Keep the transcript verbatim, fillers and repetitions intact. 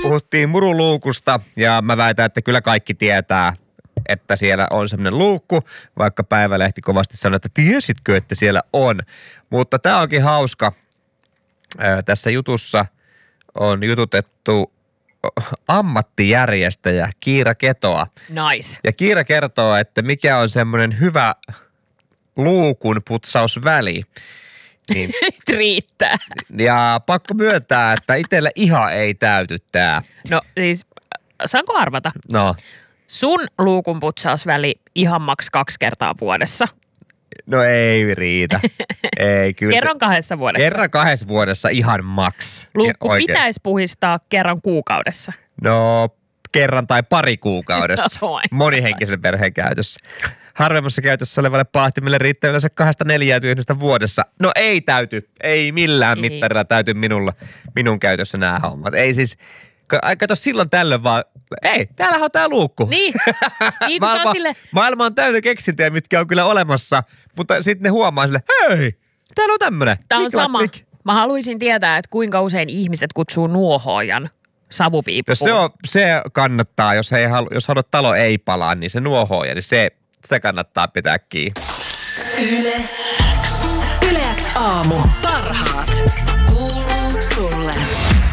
puhuttiin muruluukusta ja mä väitän, että kyllä kaikki tietää, että siellä on semmoinen luukku, vaikka Päivälehti kovasti sanoi, että tiesitkö, että siellä on. Mutta tää onkin hauska. Tässä jutussa on jututettu ammattijärjestäjä Kiira Ketoa. Nice. Ja Kiira kertoo, että mikä on semmoinen hyvä luukun putsausväli. Niin, Nyt riittää. ja pakko myöntää, että itselle ihan ei täyty tää. No siis, saanko arvata? No. Sun luukunputsausväli ihan maks kaksi kertaa vuodessa. No ei riitä. Ei kyllä. Kerran kahdessa vuodessa. Kerran kahdessa vuodessa ihan maks. Luukku Oikein. pitäisi puhistaa kerran kuukaudessa. No kerran tai pari kuukaudessa. No, Monihenkisen perheen käytössä. Harvemmassa käytössä olevalle paahtimille riittää yleensä kahdesta neljää tyhjystä vuodessa. No ei täyty. Ei millään ei. mittarilla täyty minulla, minun käytössä nämä hommat. Ei siis, kato silloin tällöin vaan, ei, täällähän on tää luukku. Niin, niin kuin maailma, sä oot sille, maailma on täynnä keksintöjä, mitkä on kyllä olemassa, mutta sitten ne huomaa sille, hei, täällä on tämmönen. tää on Mik- sama. mik- Mä haluaisin tietää, että kuinka usein ihmiset kutsuu nuohoojan savupiippuun. No se, on, se kannattaa, jos, ei halu, jos haluat talo ei palaa, niin se nuohooja, niin se, se kannattaa pitää kiinni. Yle X. Yle X aamu. Parhaat. Kuuluu sulle.